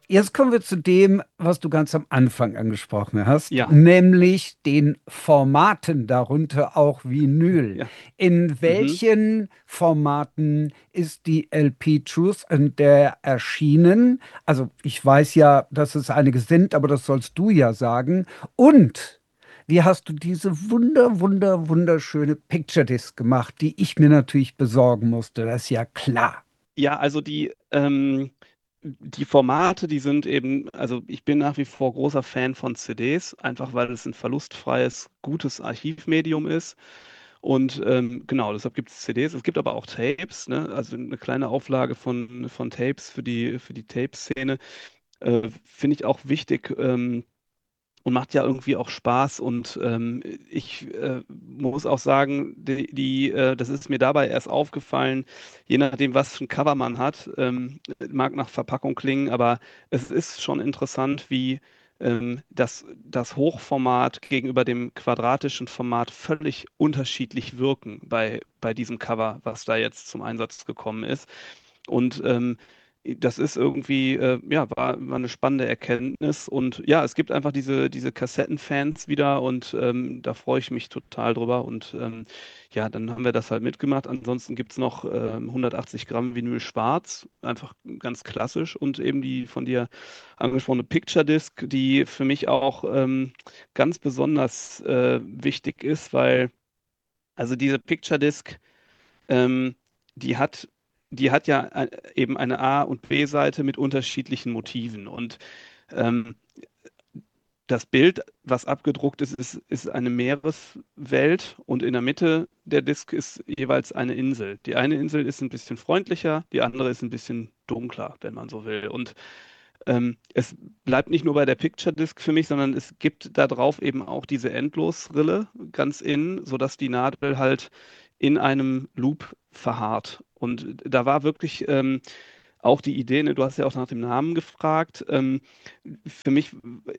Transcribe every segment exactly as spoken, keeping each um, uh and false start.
Jetzt kommen wir zu dem, was du ganz am Anfang angesprochen hast, Ja, nämlich den Formaten, darunter auch Vinyl. ja. In Mhm. welchen Formaten ist die L P Truth and Dare erschienen? Also ich weiß ja, dass es einige sind, aber das sollst du ja sagen. Und wie hast du diese wunder, wunder, wunderschöne Picture Disc gemacht, die ich mir natürlich besorgen musste? Das ist ja klar. Ja, also die, ähm, die Formate, die sind eben, also ich bin nach wie vor großer Fan von C Ds, einfach weil es ein verlustfreies, gutes Archivmedium ist. Und ähm, genau, deshalb gibt es C Ds. Es gibt aber auch Tapes, ne? Also eine kleine Auflage von, von Tapes für die, für die Tape-Szene. Äh, finde ich auch wichtig. Ähm, und macht ja irgendwie auch Spaß. Und ähm, ich äh, muss auch sagen, die, die, äh, das ist mir dabei erst aufgefallen, je nachdem, was für ein Cover man hat, ähm, mag nach Verpackung klingen, aber es ist schon interessant, wie ähm, das, das Hochformat gegenüber dem quadratischen Format völlig unterschiedlich wirken bei, bei diesem Cover, was da jetzt zum Einsatz gekommen ist. Und ähm, das ist irgendwie, äh, ja, war, war eine spannende Erkenntnis. Und ja, es gibt einfach diese, diese Kassettenfans wieder und ähm, da freue ich mich total drüber. Und ähm, ja, dann haben wir das halt mitgemacht. Ansonsten gibt es noch ähm, hundertachtzig Gramm Vinyl Schwarz, einfach ganz klassisch. Und eben die von dir angesprochene Picture Disc, die für mich auch ähm, ganz besonders äh, wichtig ist, weil also diese Picture Disc, ähm, die hat, die hat ja äh, eben eine A- und B-Seite mit unterschiedlichen Motiven. Und ähm, das Bild, was abgedruckt ist, ist, ist eine Meereswelt und in der Mitte der Disk ist jeweils eine Insel. Die eine Insel ist ein bisschen freundlicher, die andere ist ein bisschen dunkler, wenn man so will. Und ähm, es bleibt nicht nur bei der Picture Disk für mich, sondern es gibt da drauf eben auch diese Endlosrille ganz innen, sodass die Nadel halt in einem Loop verharrt. Und da war wirklich ähm, auch die Idee, ne, du hast ja auch nach dem Namen gefragt. Ähm, für mich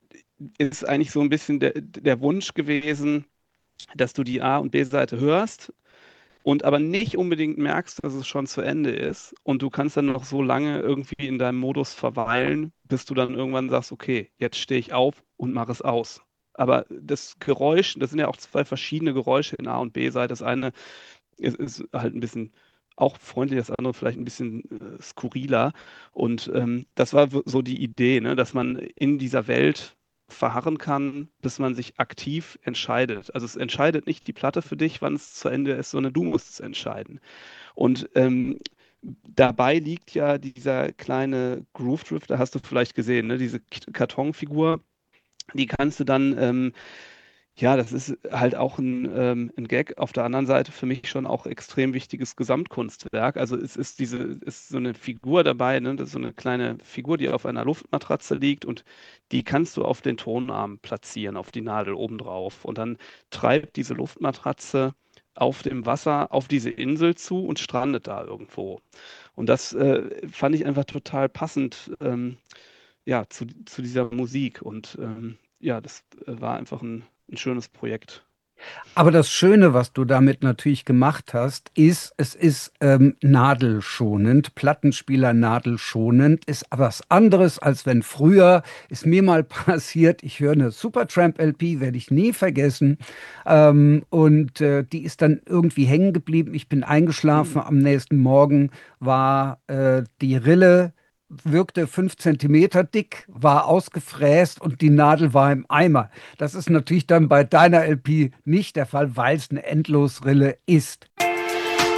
ist eigentlich so ein bisschen der, der Wunsch gewesen, dass du die A- und B-Seite hörst und aber nicht unbedingt merkst, dass es schon zu Ende ist. Und du kannst dann noch so lange irgendwie in deinem Modus verweilen, bis du dann irgendwann sagst, okay, jetzt stehe ich auf und mache es aus. Aber das Geräusch, das sind ja auch zwei verschiedene Geräusche in A- und B-Seite. Das eine ist, ist halt ein bisschen auch freundlich, das andere vielleicht ein bisschen äh, skurriler. Und ähm, das war w- so die Idee, ne, dass man in dieser Welt verharren kann, bis man sich aktiv entscheidet. Also es entscheidet nicht die Platte für dich, wann es zu Ende ist, sondern du musst es entscheiden. Und ähm, dabei liegt ja dieser kleine Groove Drifter, hast du vielleicht gesehen, ne? Diese K- Kartonfigur, die kannst du dann ähm, ja, das ist halt auch ein, ähm, ein Gag. Auf der anderen Seite für mich schon auch extrem wichtiges Gesamtkunstwerk. Also es ist diese, ist so eine Figur dabei, ne? Das ist so eine kleine Figur, die auf einer Luftmatratze liegt und die kannst du auf den Tonarm platzieren, auf die Nadel obendrauf. Und dann treibt diese Luftmatratze auf dem Wasser auf diese Insel zu und strandet da irgendwo. Und das äh, fand ich einfach total passend, ähm, ja, zu, zu dieser Musik. Und ähm, ja, das äh, war einfach ein, ein schönes Projekt. Aber das Schöne, was du damit natürlich gemacht hast, ist, es ist ähm, nadelschonend, Plattenspieler nadelschonend, ist aber was anderes, als wenn früher, ist mir mal passiert, ich höre eine Supertramp-L P, werde ich nie vergessen, ähm, und äh, die ist dann irgendwie hängen geblieben. Ich bin eingeschlafen, Hm. am nächsten Morgen war äh, die Rille wirkte fünf Zentimeter dick, war ausgefräst und die Nadel war im Eimer. Das ist natürlich dann bei deiner L P nicht der Fall, weil es eine Endlosrille ist.